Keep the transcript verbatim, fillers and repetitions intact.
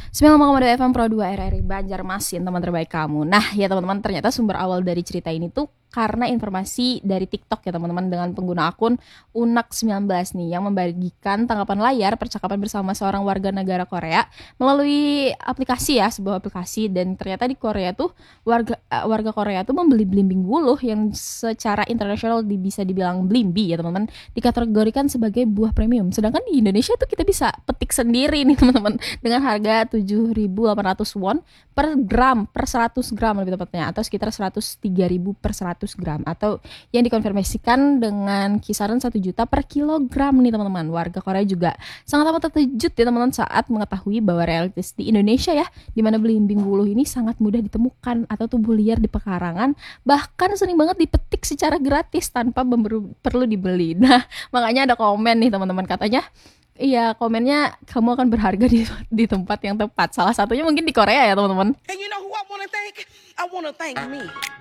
sembilan puluh lima koma dua F M Pro dua R R I Banjarmasin, teman terbaik kamu. Nah ya teman-teman, ternyata sumber awal dari cerita ini tuh karena informasi dari TikTok ya teman-teman, dengan pengguna akun Unak sembilan belas nih yang membagikan tanggapan layar percakapan bersama seorang warga negara Korea melalui aplikasi ya, sebuah aplikasi. Dan ternyata di Korea tuh warga uh, warga Korea tuh membeli belimbing wuluh yang secara internasional di, bisa dibilang blimbi ya teman-teman, dikategorikan sebagai buah premium. Sedangkan di Indonesia tuh kita bisa petik sendiri nih teman-teman dengan harga tujuh ribu delapan ratus won per gram, per seratus gram lebih tepatnya, atau sekitar seratus tiga ribu per seratus gram, atau yang dikonversikan dengan kisaran satu juta per kilogram nih teman-teman. Warga Korea juga sangat amat terkejut ya teman-teman saat mengetahui bahwa realitas di Indonesia ya, di mana belimbing wuluh ini sangat mudah ditemukan atau tumbuh liar di pekarangan, bahkan sering banget dipetik secara gratis tanpa perlu dibeli. Nah, makanya ada komen nih teman-teman, katanya iya, komennya kamu akan berharga di di tempat yang tepat. Salah satunya mungkin di Korea ya teman-teman. And you know who I wanna thank? I wanna thank me.